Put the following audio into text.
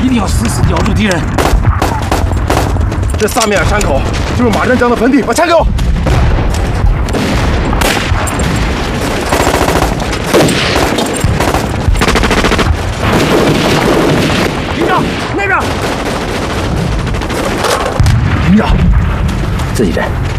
一定要死死咬住敌人。 这萨米尔山口就是马占江的坟地，把枪给我。营长，那边。营长，自己人。